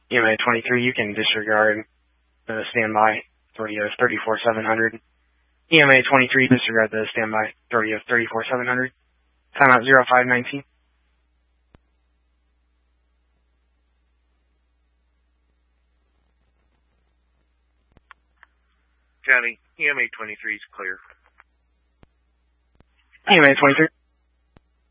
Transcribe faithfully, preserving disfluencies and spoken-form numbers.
E M A twenty-three, you can disregard the standby authority of thirty-four seven hundred. E M A twenty-three, disregard the standby authority of thirty-four seven hundred. Timeout zero five nineteen. County, E M A twenty-three is clear. E M A twenty-three.